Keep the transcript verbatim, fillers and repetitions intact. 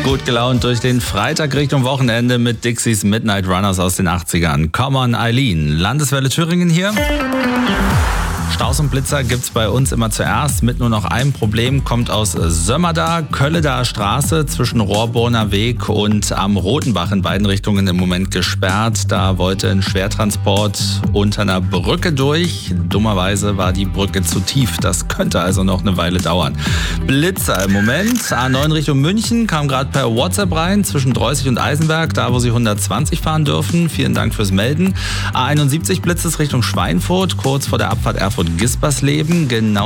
Gut gelaunt durch den Freitag Richtung Wochenende mit Dixies Midnight Runners aus den achtzigern. Come on, Eileen. Landeswelle Thüringen hier. Staus und Blitzer gibt's bei uns immer zuerst. Mit nur noch einem Problem kommt aus Sömmerda, Kölledaer Straße zwischen Rohrborner Weg und am Rotenbach in beiden Richtungen im Moment gesperrt. Da wollte ein Schwertransport unter einer Brücke durch. Dummerweise war die Brücke zu tief. Das könnte also noch eine Weile dauern. Blitzer im Moment. A neun Richtung München kam gerade per WhatsApp rein zwischen Dreußig und Eisenberg, da wo Sie hundertzwanzig fahren dürfen. Vielen Dank fürs Melden. A einundsiebzig Blitzes Richtung Schweinfurt, kurz vor der Abfahrt Erfurt-Gispersleben. Genau